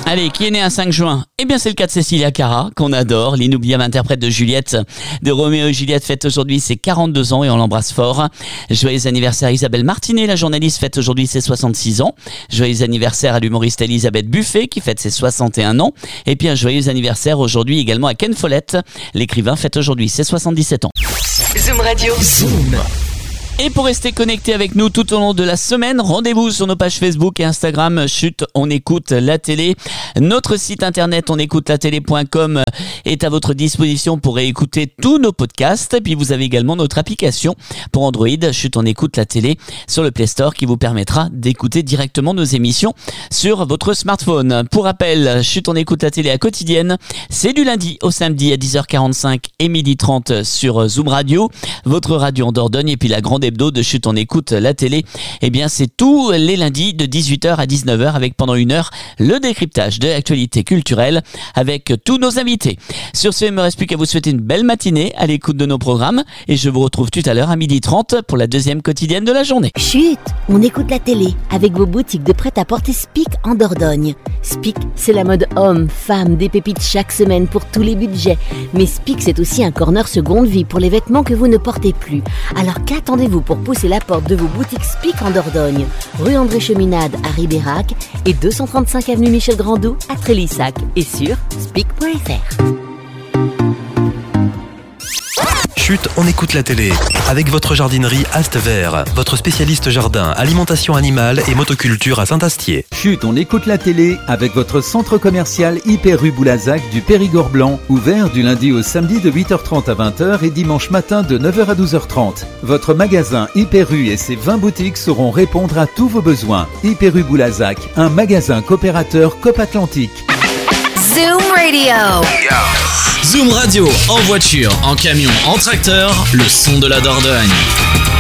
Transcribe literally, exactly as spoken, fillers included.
Allez, qui est né un cinq juin? Eh bien, c'est le cas de Cecilia Cara, qu'on adore, l'inoubliable interprète de Juliette de Roméo et Juliette, fête aujourd'hui ses quarante-deux ans et on l'embrasse fort. Joyeux anniversaire Isabelle Martinet, la journaliste, fête aujourd'hui ses soixante-six ans. Joyeux anniversaire à l'humoriste Elisabeth Buffet, qui fête ses soixante et un ans. Et puis un joyeux anniversaire aujourd'hui également à Ken Follett, l'écrivain, fête aujourd'hui ses soixante-dix-sept ans. Zoom Radio. Zoom. Et pour rester connecté avec nous tout au long de la semaine, rendez-vous sur nos pages Facebook et Instagram. Chut, on écoute la télé. Notre site internet on écoute la télé point com est à votre disposition pour écouter tous nos podcasts. Et puis vous avez également notre application pour Android, Chut, on écoute la télé, sur le Play Store, qui vous permettra d'écouter directement nos émissions sur votre smartphone. Pour rappel, Chut, on écoute la télé à quotidienne. C'est du lundi au samedi à dix heures quarante-cinq et midi trente sur Zoom Radio, votre radio en Dordogne. Et puis la grande hebdo de Chut, on écoute la télé, eh bien c'est tous les lundis de dix-huit heures à dix-neuf heures, avec pendant une heure le décryptage de l'actualité culturelle avec tous nos invités. Sur ce, il ne me reste plus qu'à vous souhaiter une belle matinée à l'écoute de nos programmes et je vous retrouve tout à l'heure à midi trente pour la deuxième quotidienne de la journée. Chut, on écoute la télé avec vos boutiques de prêt-à-porter Spic en Dordogne. Spic, c'est la mode homme, femme, des pépites chaque semaine pour tous les budgets. Mais Spic, c'est aussi un corner seconde vie pour les vêtements que vous ne portez plus. Alors qu'attendez-vous pour pousser la porte de vos boutiques Spic en Dordogne? Rue André Cheminade à Ribérac et deux cent trente-cinq avenue Michel Grandot à Trélissac et sur spic point f r. Chut, on écoute la télé. Avec votre jardinerie Ast Vert, votre spécialiste jardin, alimentation animale et motoculture à Saint-Astier. Chut, on écoute la télé avec votre centre commercial Hyper rue Boulazac du Périgord Blanc, ouvert du lundi au samedi de huit heures trente à vingt heures et dimanche matin de neuf heures à douze heures trente. Votre magasin Hyper rue et ses vingt boutiques sauront répondre à tous vos besoins. Hyper rue Boulazac, un magasin coopérateur Coop Atlantique. Zoom Radio. Zoom Radio, en voiture, en camion, en tracteur, le son de la Dordogne.